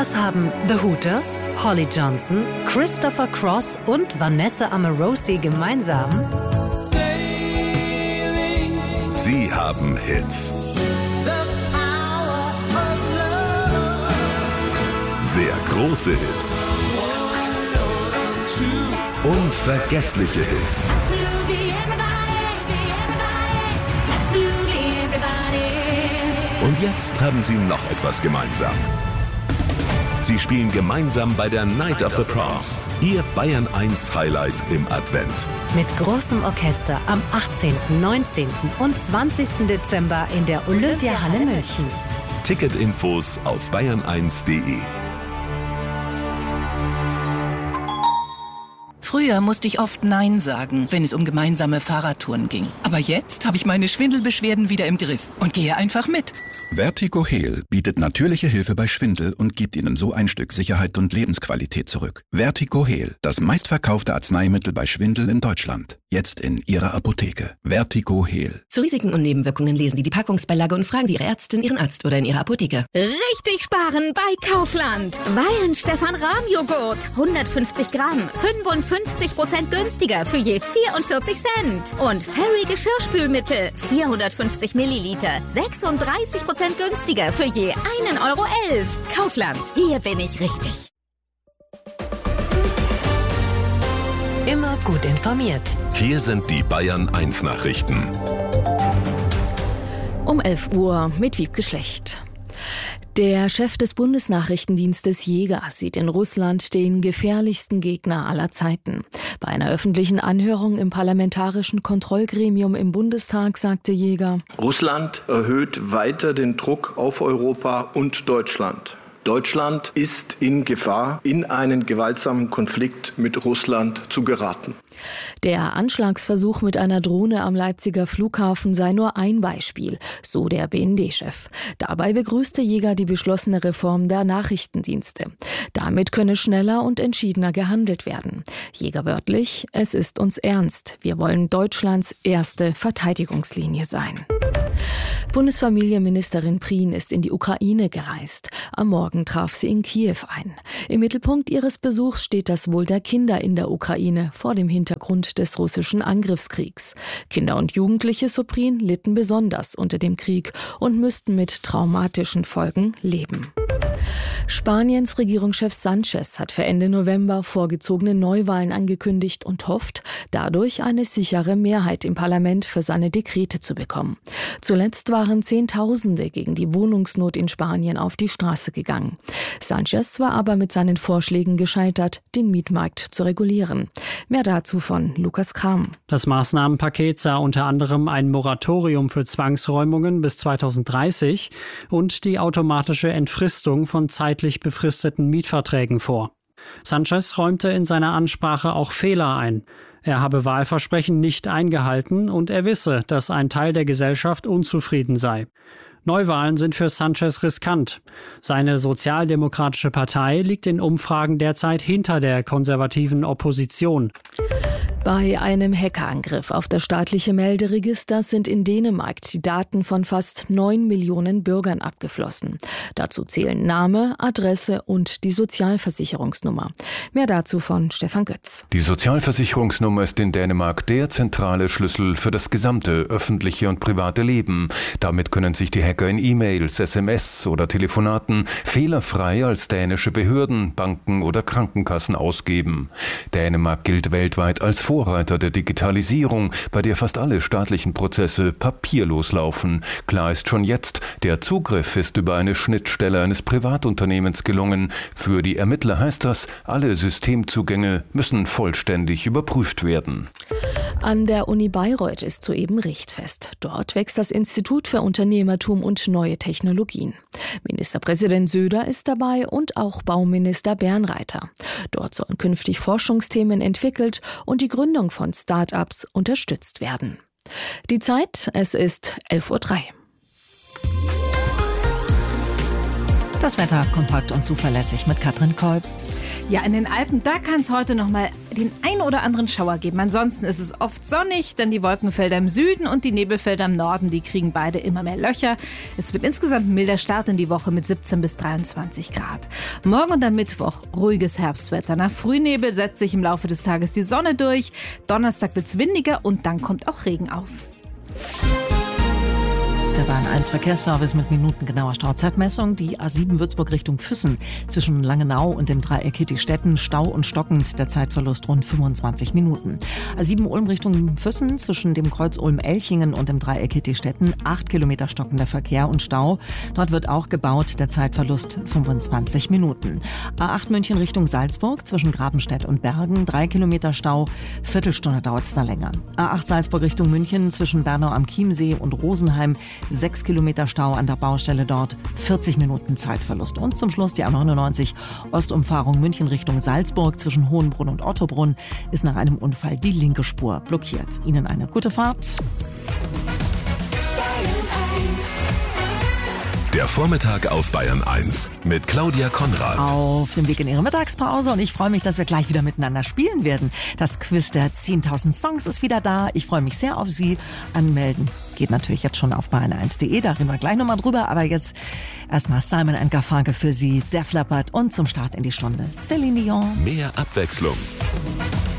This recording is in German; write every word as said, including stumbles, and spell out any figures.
Was haben The Hooters, Holly Johnson, Christopher Cross und Vanessa Amorosi gemeinsam? Sie haben Hits. Sehr große Hits. Unvergessliche Hits. Und jetzt haben sie noch etwas gemeinsam. Sie spielen gemeinsam bei der Night of the Proms. Ihr Bayern eins Highlight im Advent. Mit großem Orchester am achtzehnten, neunzehnten und zwanzigsten Dezember in der Olympiahalle München. Ticketinfos auf bayern eins punkt de. Früher musste ich oft Nein sagen, wenn es um gemeinsame Fahrradtouren ging. Aber jetzt habe ich meine Schwindelbeschwerden wieder im Griff und gehe einfach mit. Vertigo Heal bietet natürliche Hilfe bei Schwindel und gibt Ihnen so ein Stück Sicherheit und Lebensqualität zurück. Vertigo Heal, das meistverkaufte Arzneimittel bei Schwindel in Deutschland. Jetzt in Ihrer Apotheke. Vertigo Heal. Zu Risiken und Nebenwirkungen lesen Sie die Packungsbeilage und fragen Sie Ihre Ärztin, Ihren Arzt oder in Ihrer Apotheke. Richtig sparen bei Kaufland. Weihenstephan-Rahmjoghurt. hundertfünfzig Gramm. fünfundfünfzig Prozent günstiger für je vierundvierzig Cent. Und Fairy Geschirrspülmittel. vierhundertfünfzig Milliliter. sechsunddreißig Prozent günstiger für je einen Euro elf. Kaufland. Hier bin ich richtig. Immer gut informiert. Hier sind die Bayern eins Nachrichten. Um elf Uhr mit Wiebke Schlecht. Der Chef des Bundesnachrichtendienstes Jäger sieht in Russland den gefährlichsten Gegner aller Zeiten. Bei einer öffentlichen Anhörung im Parlamentarischen Kontrollgremium im Bundestag sagte Jäger: Russland erhöht weiter den Druck auf Europa und Deutschland. Deutschland ist in Gefahr, in einen gewaltsamen Konflikt mit Russland zu geraten. Der Anschlagsversuch mit einer Drohne am Leipziger Flughafen sei nur ein Beispiel, so der B N D-Chef. Dabei begrüßte Jäger die beschlossene Reform der Nachrichtendienste. Damit könne schneller und entschiedener gehandelt werden. Jäger wörtlich: Es ist uns ernst. Wir wollen Deutschlands erste Verteidigungslinie sein. Bundesfamilienministerin Prien ist in die Ukraine gereist. Am Morgen traf sie in Kiew ein. Im Mittelpunkt ihres Besuchs steht das Wohl der Kinder in der Ukraine vor dem Hintergrund des russischen Angriffskriegs. Kinder und Jugendliche, so Prien, litten besonders unter dem Krieg und müssten mit traumatischen Folgen leben. Spaniens Regierungschef Sánchez hat für Ende November vorgezogene Neuwahlen angekündigt und hofft, dadurch eine sichere Mehrheit im Parlament für seine Dekrete zu bekommen. Zuletzt waren Zehntausende gegen die Wohnungsnot in Spanien auf die Straße gegangen. Sánchez war aber mit seinen Vorschlägen gescheitert, den Mietmarkt zu regulieren. Mehr dazu von Lukas Kram. Das Maßnahmenpaket sah unter anderem ein Moratorium für Zwangsräumungen bis zweitausenddreißig und die automatische Entfristung von zeitlich befristeten Mietverträgen vor. Sánchez räumte in seiner Ansprache auch Fehler ein. Er habe Wahlversprechen nicht eingehalten und er wisse, dass ein Teil der Gesellschaft unzufrieden sei. Neuwahlen sind für Sánchez riskant. Seine Sozialdemokratische Partei liegt in Umfragen derzeit hinter der konservativen Opposition. Bei einem Hackerangriff auf das staatliche Melderegister sind in Dänemark die Daten von fast neun Millionen Bürgern abgeflossen. Dazu zählen Name, Adresse und die Sozialversicherungsnummer. Mehr dazu von Stefan Götz. Die Sozialversicherungsnummer ist in Dänemark der zentrale Schlüssel für das gesamte öffentliche und private Leben. Damit können sich die Hacker in E-Mails, S M S oder Telefonaten fehlerfrei als dänische Behörden, Banken oder Krankenkassen ausgeben. Dänemark gilt weltweit als Vorreiter der Digitalisierung, bei der fast alle staatlichen Prozesse papierlos laufen. Klar ist schon jetzt, der Zugriff ist über eine Schnittstelle eines Privatunternehmens gelungen. Für die Ermittler heißt das, alle Systemzugänge müssen vollständig überprüft werden. An der Uni Bayreuth ist soeben Richtfest. Dort wächst das Institut für Unternehmertum und neue Technologien. Ministerpräsident Söder ist dabei und auch Bauminister Bernreiter. Dort sollen künftig Forschungsthemen entwickelt und die Gründung von Start-ups unterstützt werden. Die Zeit, es ist elf Uhr drei. Das Wetter kompakt und zuverlässig mit Katrin Kolb. Ja, in den Alpen, da kann es heute noch mal den ein oder anderen Schauer geben. Ansonsten ist es oft sonnig, denn die Wolkenfelder im Süden und die Nebelfelder im Norden, die kriegen beide immer mehr Löcher. Es wird insgesamt ein milder Start in die Woche mit siebzehn bis dreiundzwanzig Grad. Morgen und am Mittwoch ruhiges Herbstwetter. Nach Frühnebel setzt sich im Laufe des Tages die Sonne durch. Donnerstag wird es windiger und dann kommt auch Regen auf. Der Bahn eins Verkehrsservice mit minutengenauer Stauzeitmessung. Die A sieben Würzburg Richtung Füssen zwischen Langenau und dem Dreieck Hitti-Stetten. Stau und stockend, der Zeitverlust rund fünfundzwanzig Minuten. A sieben Ulm Richtung Füssen zwischen dem Kreuz Ulm-Elchingen und dem Dreieck Hitti-Stetten. acht Kilometer stockender Verkehr und Stau. Dort wird auch gebaut, der Zeitverlust fünfundzwanzig Minuten. A acht München Richtung Salzburg zwischen Grabenstedt und Bergen. drei Kilometer Stau. Viertelstunde dauert es da länger. A acht Salzburg Richtung München zwischen Bernau am Chiemsee und Rosenheim. Sechs Kilometer Stau an der Baustelle dort, vierzig Minuten Zeitverlust. Und zum Schluss die A neunundneunzig Ostumfahrung München Richtung Salzburg zwischen Hohenbrunn und Ottobrunn ist nach einem Unfall die linke Spur blockiert. Ihnen eine gute Fahrt. Der Vormittag auf Bayern eins mit Claudia Konrad. Auf dem Weg in Ihre Mittagspause und ich freue mich, dass wir gleich wieder miteinander spielen werden. Das Quiz der zehntausend Songs ist wieder da. Ich freue mich sehr auf Sie. Anmelden geht natürlich jetzt schon auf bayern eins punkt de. Da reden wir gleich nochmal drüber. Aber jetzt erstmal Simon and Garfunkel für Sie, Def Leppard und zum Start in die Stunde Celine Dion. Mehr Abwechslung,